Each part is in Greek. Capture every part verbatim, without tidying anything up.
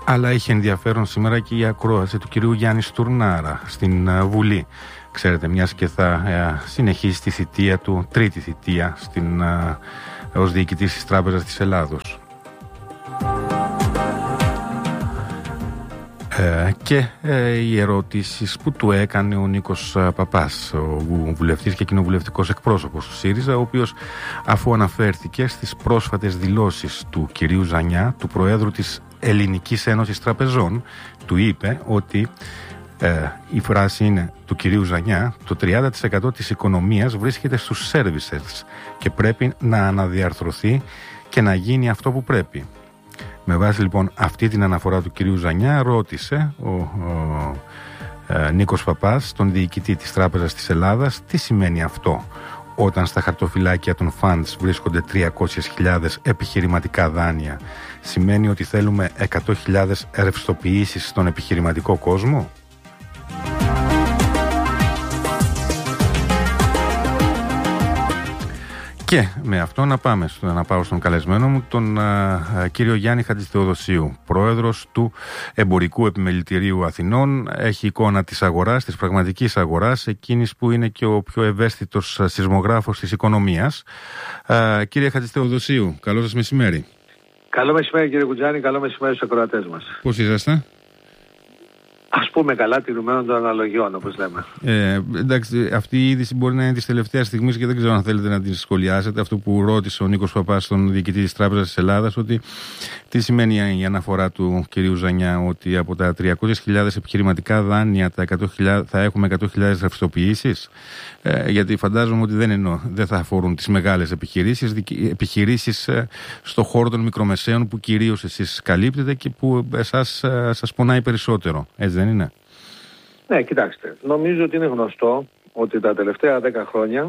Αλλά είχε ενδιαφέρον σήμερα και η ακρόαση του κυρίου Γιάννη Στουρνάρα στην uh, Βουλή. Ξέρετε, μιας και θα uh, συνεχίσει τη θητεία του, τρίτη θητεία, στην, uh, ως διοικητής της Τράπεζας της Ελλάδος. Ε, και ε, οι ερωτήσεις που του έκανε ο Νίκος Παπάς, ο βουλευτής και κοινοβουλευτικός εκπρόσωπος του ΣΥΡΙΖΑ, ο οποίος, αφού αναφέρθηκε στις πρόσφατες δηλώσεις του κυρίου Ζανιά, του Προέδρου της Ελληνικής Ένωσης Τραπεζών, του είπε ότι ε, η φράση είναι του κυρίου Ζανιά: το τριάντα τοις εκατό της οικονομίας βρίσκεται στους services και πρέπει να αναδιαρθρωθεί και να γίνει αυτό που πρέπει. Με βάση λοιπόν αυτή την αναφορά του κυρίου Ζανιά, ρώτησε ο, ο, ο Νίκος Παπάς, τον διοικητή της Τράπεζας της Ελλάδας, τι σημαίνει αυτό όταν στα χαρτοφυλάκια των funds βρίσκονται τριακόσιες χιλιάδες επιχειρηματικά δάνεια. Σημαίνει ότι θέλουμε εκατό χιλιάδες ρευστοποιήσεις στον επιχειρηματικό κόσμο? Και με αυτό να πάμε στο, να πάω στον καλεσμένο μου, τον α, κύριο Γιάννη Χατζηθεοδοσίου, πρόεδρος του Εμπορικού Επιμελητηρίου Αθηνών. Έχει εικόνα της αγοράς, της πραγματικής αγοράς, εκείνης που είναι και ο πιο ευαίσθητος σεισμογράφος της οικονομίας. Α, κύριε Χατζηθεοδοσίου, καλό σας μεσημέρι. Καλό μεσημέρι κύριε Κουτζάνη, καλό μεσημέρι στους ακροατές μας. Πώς είσαστε? Ας πούμε καλά, τηρουμένων των αναλογιών, όπως λέμε. Ε, εντάξει, αυτή η είδηση μπορεί να είναι της τελευταίας στιγμής και δεν ξέρω αν θέλετε να την σχολιάσετε. Αυτό που ρώτησε ο Νίκος Παπάς στον διοικητή της Τράπεζας της Ελλάδας, ότι τι σημαίνει η αναφορά του κυρίου Ζανιά, ότι από τα τριακόσιες χιλιάδες επιχειρηματικά δάνεια τα εκατό χιλιάδες, θα έχουμε εκατό χιλιάδες ρευστοποιήσεις. Ε, γιατί φαντάζομαι ότι δεν, εννοώ, δεν θα αφορούν τις μεγάλες επιχειρήσεις, επιχειρήσεις ε, στο χώρο των μικρομεσαίων που κυρίως εσείς καλύπτετε και που εσάς ε, σας πονάει περισσότερο. Έτσι δεν είναι? Ναι, κοιτάξτε, νομίζω ότι είναι γνωστό ότι τα τελευταία δέκα χρόνια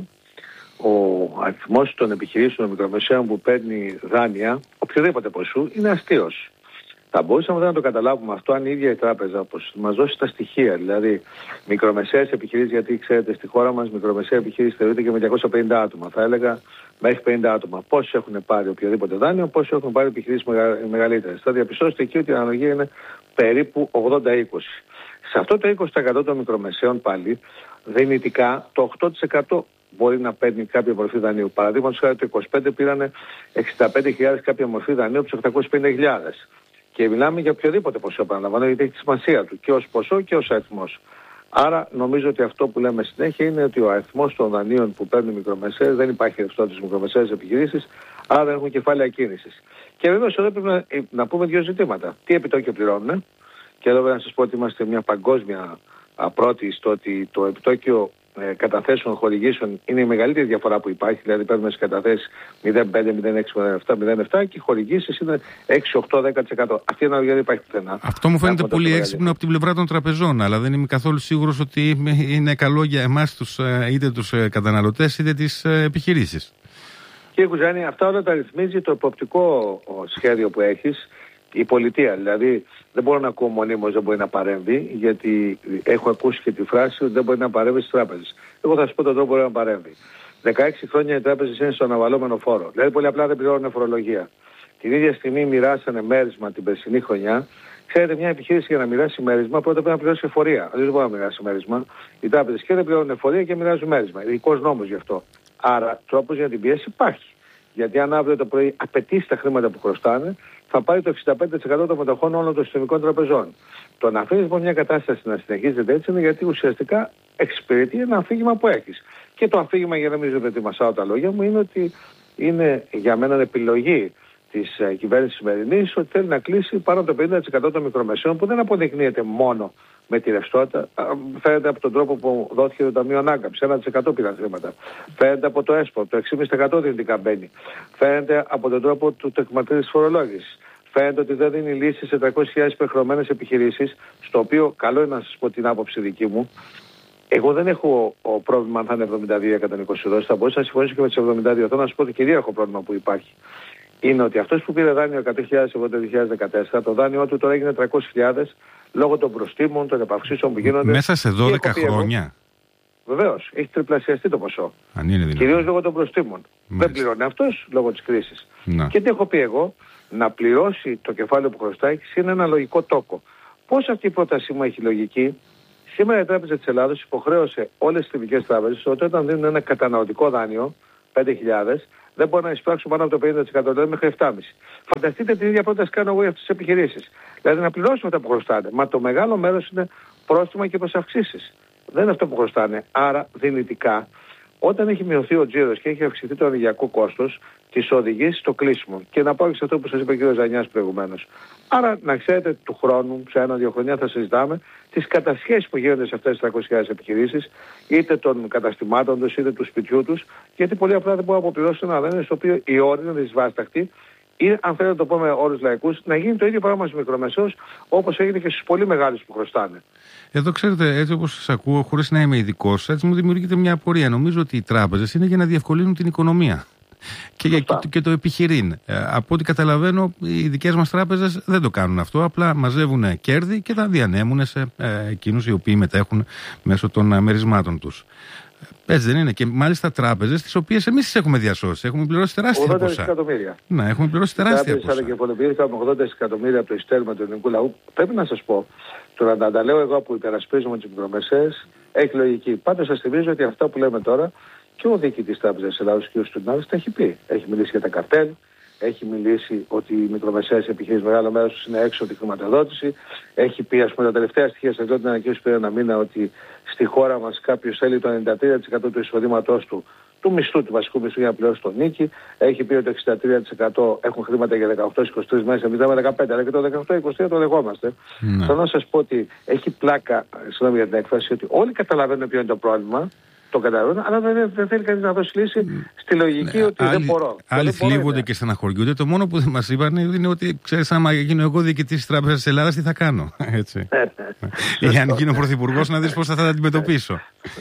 ο αριθμός των επιχειρήσεων των μικρομεσαίων που παίρνει δάνεια, οποιοδήποτε ποσού, είναι αστείος. Θα μπορούσαμε να το καταλάβουμε αυτό αν η ίδια η τράπεζα όπως μας δώσει τα στοιχεία, δηλαδή μικρομεσαίες επιχειρήσεις, γιατί ξέρετε στη χώρα μας μικρομεσαία επιχείρηση θεωρείται και με διακόσια πενήντα άτομα. Θα έλεγα μέχρι πενήντα άτομα. Πόσοι έχουν πάρει οποιοδήποτε δάνειο, πόσοι έχουν πάρει επιχειρήσεις μεγα, μεγαλύτερες. Θα διαπιστώσετε εκεί ότι η αναλογία είναι περίπου ογδόντα είκοσι. Σε αυτό το είκοσι τοις εκατό των μικρομεσαίων πάλι δυνητικά το οκτώ τοις εκατό μπορεί να παίρνει κάποια μορφή δανείου. Παραδείγματος χάρη το είκοσι πέντε πήρανε εξήντα πέντε χιλιάδες κάποια μορφή δανείου από τους οκτακόσιες πενήντα χιλιάδες. Και μιλάμε για οποιοδήποτε ποσό, επαναλαμβάνω, γιατί έχει τη σημασία του και ως ποσό και ως αριθμός. Άρα νομίζω ότι αυτό που λέμε συνέχεια είναι ότι ο αριθμός των δανείων που παίρνουν οι μικρομεσαίες, δεν υπάρχει ρευστότητα στις μικρομεσαίες επιχειρήσεις, άρα δεν έχουν κεφάλαια κίνησης. Και βεβαίως εδώ πρέπει να, να πούμε δύο ζητήματα. Τι επιτόκιο πληρώνουν, και εδώ πρέπει να σας πω ότι είμαστε μια παγκόσμια πρώτη στο ότι το επιτόκιο ε, καταθέσεων χορηγήσεων είναι η μεγαλύτερη διαφορά που υπάρχει. Δηλαδή παίρνουμε στις καταθέσεις μηδέν κόμμα πέντε, μηδέν κόμμα έξι, μηδέν κόμμα επτά, μηδέν κόμμα επτά και οι χορηγήσεις είναι έξι, οκτώ, δέκα τοις εκατό. Αυτή η αναλογία δεν υπάρχει πουθενά. Αυτό μου φαίνεται πολύ έξυπνο από την πλευρά των τραπεζών, αλλά δεν είμαι καθόλου σίγουρος ότι είναι καλό για εμάς τους, είτε τους καταναλωτές είτε τις επιχειρήσεις. Κύριε Κουζάνη, αυτά όλα τα ρυθμίζει το εποπτικό σχέδιο που έχεις. Η πολιτεία, δηλαδή δεν μπορώ να ακούω μονίμως δεν μπορεί να παρέμβει, γιατί έχω ακούσει και τη φράση ότι δεν μπορεί να παρέμβει στις τράπεζες. Εγώ θα σας πω τον τρόπο που μπορεί να παρέμβει. δεκαέξι χρόνια οι τράπεζες είναι στον αναβαλλόμενο φόρο. Δηλαδή πολύ απλά δεν πληρώνουν φορολογία. Την ίδια στιγμή μοιράσανε μέρισμα την περσινή χρονιά. Ξέρετε, μια επιχείρηση για να μοιράσει μέρισμα πρώτα πρέπει να πληρώσει εφορία. Δεν μπορεί να μοιράσει μέρισμα. Οι τράπεζες και δεν πληρώνουν εφορία και μοιράζουν μέρισμα. Ειδικός νόμος γι' αυτό. Άρα τρόπος για την πίεση υπάρχει. Γιατί αν αύριο το πρωί απαιτήσει τα χρήματα που χρωστάνε, θα πάρει το εξήντα πέντε τοις εκατό των μετοχών όλων των συστημικών τραπεζών. Το να αφήνεις λοιπόν μια κατάσταση να συνεχίζεται έτσι είναι γιατί ουσιαστικά εξυπηρετεί ένα αφήγημα που έχεις. Και το αφήγημα, για να μην ζητημασάω τα λόγια μου, είναι ότι είναι για μένα επιλογή της uh, κυβέρνησης σημερινής ότι θέλει να κλείσει πάνω από το πενήντα τοις εκατό των μικρομεσαίων, που δεν αποδεικνύεται μόνο με τη ρευστότητα. Φαίνεται από τον τρόπο που δόθηκε το Ταμείο Ανάκαμψης, ένα τοις εκατό πήραν χρήματα. Φαίνεται από το ΕΣΠΟ, το έξι κόμμα πέντε τοις εκατό δυνητικά μπαίνει. Φαίνεται από τον τρόπο του τεκματρίου της φορολόγησης. Φαίνεται ότι δεν δίνει λύση σε τριακόσιες χιλιάδες υπερχρεωμένες επιχειρήσεις, στο οποίο καλό είναι να σας πω την άποψη δική μου. Εγώ δεν έχω ο πρόβλημα αν θα είναι εβδομήντα δύο εκατόν είκοσι δόσεις, θα μπορούσα να συμφωνήσω και με τις εβδομήντα δύο. Θέλω να σας πω ότι κυρίαρχο πρόβλημα που υπάρχει είναι ότι αυτός που πήρε δάνειο εκατό χιλιάδες ευρώ το δύο χιλιάδες δεκατέσσερα, το δάνειό του τώρα έγινε τριακόσιες χιλιάδες λόγω των προστίμων, των επαυξήσεων που γίνονται. Μέσα σε δώδεκα χρόνια. Βεβαίως, έχει τριπλασιαστεί το ποσό. Αν είναι δυνατόν. Κυρίως λόγω των προστίμων. Δεν πληρώνει αυτός λόγω της κρίσης. Να. Και τι έχω πει εγώ, να πληρώσει το κεφάλαιο που χρωστάει σε ένα λογικό τόκο. Πώς αυτή η πρότασή μου έχει λογική? Σήμερα η Τράπεζα της Ελλάδος υποχρέωσε όλες τις ελληνικές τράπεζες ότι όταν δίνουν ένα καταναλωτικό δάνειο πέντε χιλιάδες δεν μπορεί να εισπράξουν πάνω από το πενήντα τοις εκατό, δηλαδή μέχρι επτά κόμμα πέντε. Φανταστείτε την ίδια πρόταση κάνω εγώ για αυτές τις επιχειρήσεις. Δηλαδή να πληρώσουν αυτά που χρωστάνε. Μα το μεγάλο μέρος είναι πρόστιμα και προσαυξήσεις. Δεν είναι αυτό που χρωστάνε. Άρα δυνητικά, όταν έχει μειωθεί ο τζίρος και έχει αυξηθεί το ενεργειακό κόστος, τις οδηγεί στο κλείσιμο. Και να πάω και σε αυτό που σας είπε ο κ. Ζανιάς προηγουμένως. Άρα να ξέρετε, του χρόνου, σε ένα-δύο χρονιά θα συζητάμε τις κατασχέσεις που γίνονται σε αυτές τις τριακόσιες χιλιάδες επιχειρήσεις, είτε των καταστημάτων τους, είτε του σπιτιού τους, γιατί πολύ απλά δεν μπορούν να αποπληρώσουν ένα δάνειο στο οποίο οι όροι είναι δυσβάστακτοι. Ή, αν θέλετε να το πούμε όρους λαϊκούς, να γίνει το ίδιο πράγμα στους μικρομεσαίους όπως έγινε και στους πολύ μεγάλους που χρωστάνε. Εδώ ξέρετε, έτσι όπως σας ακούω, χωρίς να είμαι ειδικός, έτσι μου δημιουργείται μια απορία. Νομίζω ότι οι τράπεζες είναι για να διευκολύνουν την οικονομία και, και, και, και το επιχειρήν. Ε, από ό,τι καταλαβαίνω, οι δικές μας τράπεζες δεν το κάνουν αυτό. Απλά μαζεύουν κέρδη και τα διανέμουν σε ε, εκείνους οι οποίοι μετέχουν μέσω των ε, μερισμάτων τους. Έτσι δεν είναι? Και μάλιστα τράπεζες τις οποίες εμείς τις έχουμε διασώσει. Έχουμε πληρώσει τεράστια ποσά. ογδόντα δισεκατομμύρια. Ναι, έχουμε πληρώσει τεράστια ποσά. Οι τράπεζες ογδόντα δισεκατομμύρια από το ειστέρημα του ελληνικού λαού. Πρέπει να σας πω, τώρα να τα λέω εγώ που υπερασπίζομαι τις μικρομεσαίες, έχει λογική. Πάντως σας θυμίζω ότι αυτά που λέμε τώρα και ο διοικητής της Τράπεζας της Ελλάδος, κ. Στουνάρης, τα έχει πει. Έχει μιλήσει για τα καρτέλ, έχει μιλήσει ότι οι μικρομεσαίες επιχειρήσεις μεγάλο μέρος τους είναι έξω από τη χρηματοδότηση. Έχει πει, ας πούμε, τα τελευταία στοιχεία σας λέω την ανακοίνωση πριν ένα μήνα ότι στη χώρα μας κάποιος θέλει το ενενήντα τρία τοις εκατό του εισοδήματός του, του μισθού, του βασικού μισθού για να πληρώσει τον νίκη. Έχει πει ότι το εξήντα τρία τοις εκατό έχουν χρήματα για δεκαοκτώ είκοσι τρεις μέρες, εμείς λέμε δεκαπέντε, αλλά και το δεκαοκτώ είκοσι τρία το δεχόμαστε. Ναι. Θέλω να σας πω ότι έχει πλάκα, συγγνώμη για την έκφραση, ότι όλοι καταλαβαίνουν ποιο είναι το πρόβλημα. Το καταλαβαίνω, αλλά δεν, δεν θέλει κανείς να δώσει λύση στη λογική, ναι, ότι άλλοι, δεν μπορώ. Άλλοι θλίβονται και στεναχωριούνται. Το μόνο που δεν μας είπαν είναι ότι, ξέρεις, άμα γίνω εγώ διοικητής της Τράπεζας της Ελλάδας, τι θα κάνω. Έτσι. Ή αν γίνω πρωθυπουργός, να δεις πώς θα τα αντιμετωπίσω.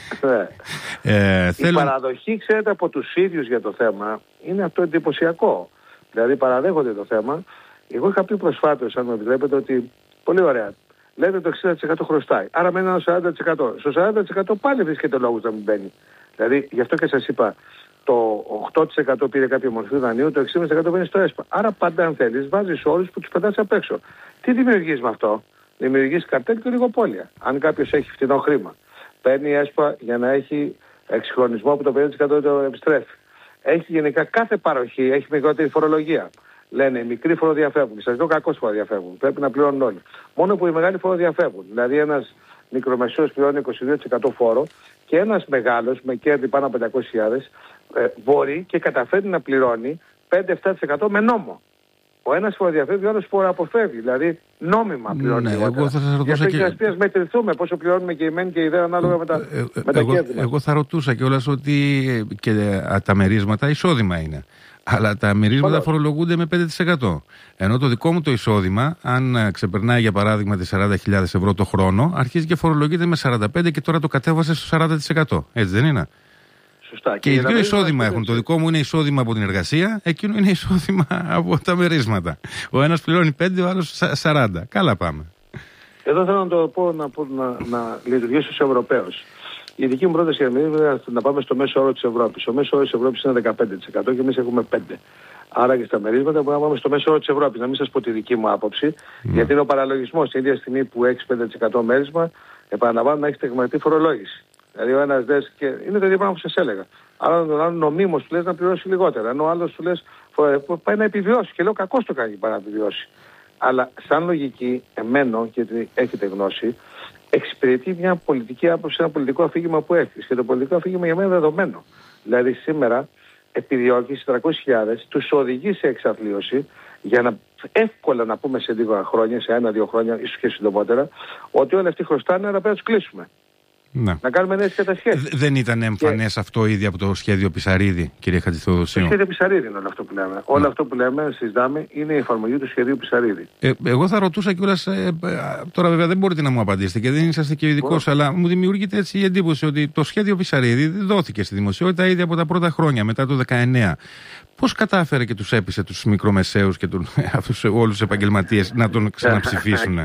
ε, Η θέλω... παραδοχή, ξέρετε, από τους ίδιους για το θέμα είναι αυτό εντυπωσιακό. Δηλαδή παραδέχονται το θέμα. Εγώ είχα πει προσφάτως, αν με επιτρέπετε, ότι πολύ ωραία. Λέτε το εξήντα τοις εκατό χρωστάει. Άρα μένει ένα σαράντα τοις εκατό. Στο σαράντα τοις εκατό πάλι βρίσκεται λόγος να μην μπαίνει. Δηλαδή, γι' αυτό και σας είπα, το οκτώ τοις εκατό πήρε κάποια μορφή δανείου, το έξι τοις εκατό μπαίνει στο ΕΣΠΑ. Άρα πάντα, αν θέλεις, βάζεις όρους που τους πετάς απ' έξω. Τι δημιουργείς με αυτό? Δημιουργείς καρτέλ και λιγοπόλια. Αν κάποιος έχει φθηνό χρήμα, παίρνει η ΕΣΠΑ για να έχει εξυγχρονισμό που το πενήντα τοις εκατό το επιστρέφει. Έχει γενικά κάθε παροχή, έχει μικρότερη φορολογία. Λένε οι μικροί φοροδιαφεύγουν. Σας λέω κακώς φοροδιαφεύγουν. Πρέπει να πληρώνουν όλοι. Μόνο που οι μεγάλοι φοροδιαφεύγουν. Δηλαδή ένας μικρομεσαίος πληρώνει είκοσι δύο τοις εκατό φόρο και ένας μεγάλος με κέρδη πάνω από πεντακόσιες χιλιάδες ε, μπορεί και καταφέρει να πληρώνει πέντε με επτά τοις εκατό με νόμο. Ο ένας φοροδιαφεύγει, ο άλλος φοροαποφεύγει. Δηλαδή νόμιμα πληρώνει. Ναι, εγώ θα σας ρωτούσα και... και ας μετρηθούμε πόσο πληρώνουμε και οι μεν και οι δε ανάλογα με τα, ε, ε, με τα εγώ, κέρδη. Εγώ θα ρωτούσα κιόλας ότι και α, τα μερίσματα εισόδημα είναι. Αλλά τα μερίσματα φορολογούνται με πέντε τοις εκατό. Ενώ το δικό μου το εισόδημα, αν ξεπερνάει για παράδειγμα τις σαράντα χιλιάδες ευρώ το χρόνο, αρχίζει και φορολογείται με σαράντα πέντε και τώρα το κατέβασε στο σαράντα τοις εκατό. Έτσι δεν είναι? Σωστά. Και, και οι δύο εισόδημα έχουν. Το δικό μου είναι εισόδημα από την εργασία, εκείνο είναι εισόδημα από τα μερίσματα. Ο ένας πληρώνει πέντε, ο άλλος σαράντα. Καλά πάμε. Εδώ θέλω να το πω να, να, να λειτουργήσω στους Ευρωπαίους. Η δική μου πρόταση είναι να πάμε στο μέσο όρο της Ευρώπης. Ο μέσο όρος της Ευρώπης είναι δεκαπέντε τοις εκατό και εμείς έχουμε πέντε τοις εκατό. Άρα και στα μερίσματα μπορούμε να πάμε στο μέσο όρο της Ευρώπης. Να μην σας πω τη δική μου άποψη, mm. γιατί είναι ο παραλογισμός. Την ίδια στιγμή που έχεις πέντε τοις εκατό μέρισμα, επαναλαμβάνω να έχεις τεγματική φορολόγηση. Δηλαδή ο ένας δες και είναι το ίδιο πράγμα που σας έλεγα. Άρα τον άλλον νομίμως του λες να πληρώσει λιγότερα. Ενώ ο άλλος του λες πάει να επιβιώσει. Και λέω κακώς το κάνει πάει να επιβιώσει. Αλλά σαν λογική, εμένω, γιατί έχετε γνώση, εξυπηρετεί μια πολιτική άποψη, ένα πολιτικό αφήγημα που έχεις. Και το πολιτικό αφήγημα για μένα είναι δεδομένο. Δηλαδή σήμερα επιδιώκεις τριακόσιες χιλιάδες, τους οδηγεί σε εξαθλίωση για να εύκολα να πούμε σε λίγα χρόνια, σε ένα-δύο χρόνια, ίσως και συντομότερα, ότι όλοι αυτοί χρωστάνε, αλλά πρέπει να τους κλείσουμε. Να. να κάνουμε νέες κατασχέσεις. Δεν ήταν εμφανές και... αυτό ήδη από το σχέδιο Πισαρίδη, κύριε Χατζηθεοδοσίου? Το σχέδιο Πισαρίδη είναι όλο αυτό που λέμε. Ναι. Όλο αυτό που λέμε, συζητάμε, είναι η εφαρμογή του σχεδίου Πισαρίδη. Ε, εγώ θα ρωτούσα κιόλας, ε, τώρα βέβαια δεν μπορείτε να μου απαντήσετε και δεν είσαστε και ειδικός, αλλά μου δημιουργείται έτσι η εντύπωση ότι το σχέδιο Πισαρίδη δόθηκε στη δημοσιότητα ήδη από τα πρώτα χρόνια, μετά το δεκαεννέα. Πώς κατάφερε και τους έπεισε τους μικρομεσαίους και τον, αυτούς όλους τους επαγγελματίες να τον ξαναψηφίσουν?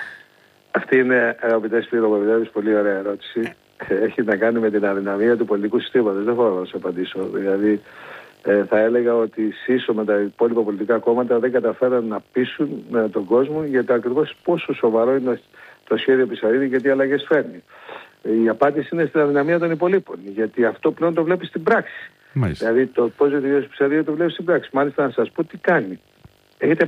Αυτή είναι, αγαπητέ Σπύρο Παπαδάκη, πολύ ωραία ερώτηση. Έχει να κάνει με την αδυναμία του πολιτικού συστήματος. Δεν μπορώ να σας απαντήσω. Δηλαδή, ε, θα έλεγα ότι σύσσωμα με τα υπόλοιπα πολιτικά κόμματα δεν καταφέραν να πείσουν ε, τον κόσμο για το ακριβώς πόσο σοβαρό είναι το σχέδιο Πισαρίδη και τι αλλαγές φέρνει. Η απάντηση είναι στην αδυναμία των υπολείπων, γιατί αυτό πλέον το βλέπει στην πράξη. Μάλιστα. Δηλαδή το πώς ο κ. Πισαρίδη το βλέπει στην πράξη. Μάλιστα να σας πω τι κάνει. Έχετε